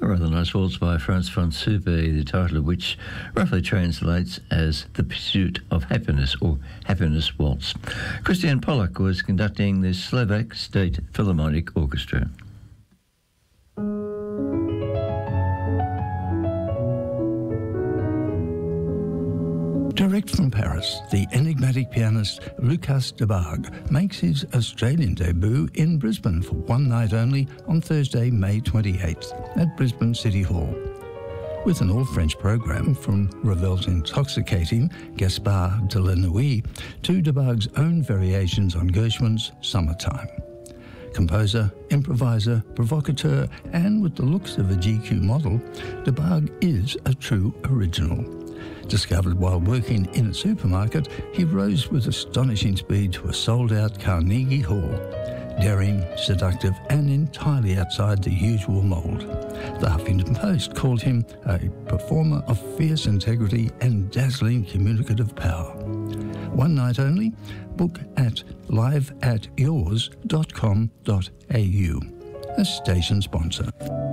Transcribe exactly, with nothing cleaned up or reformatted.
A rather nice waltz by Frans van Supe, the title of which roughly translates as The Pursuit of Happiness or Happiness Waltz. Christian Pollack was conducting the Slovak State Philharmonic Orchestra. Direct from Paris, the enigmatic pianist Lucas de Bargue makes his Australian debut in Brisbane for one night only on Thursday, May twenty-eighth at Brisbane City Hall. With an all-French program from Ravel's intoxicating Gaspard de la Nuit to de Bargue's own variations on Gershwin's Summertime. Composer, improviser, provocateur, and with the looks of a G Q model, de Bargue is a true original. Discovered while working in a supermarket, he rose with astonishing speed to a sold-out Carnegie Hall. Daring, seductive, and entirely outside the usual mould. The Huffington Post called him a performer of fierce integrity and dazzling communicative power. One night only, book at live at yours dot com dot a u. A station sponsor.